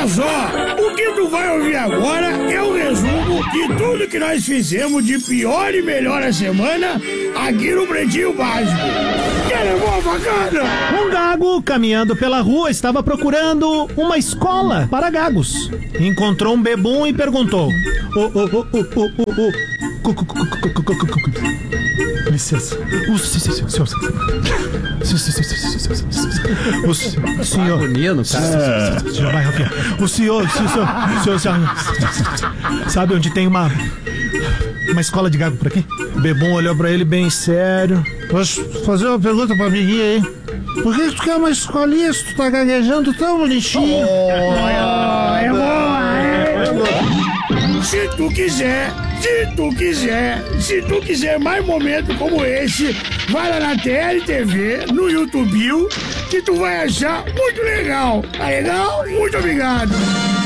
Olha só, o que tu vai ouvir agora é o resumo de tudo que nós fizemos de pior e melhor a semana aqui no Pretinho Básico. Quer levar a facada? Um gago, caminhando pela rua, estava procurando uma escola para gagos. Encontrou um bebum e perguntou: licença. O senhor. O senhor sabe onde tem uma escola de gago por aqui? O bebum olhou pra ele bem sério. Posso fazer uma pergunta pra amiguinha aí? Por que tu quer uma escolinha se tu tá gaguejando tão bonitinho? É boa, Se tu quiser mais momentos como esse, vai lá na TLTV, no YouTube, que tu vai achar muito legal. Tá legal? Muito obrigado.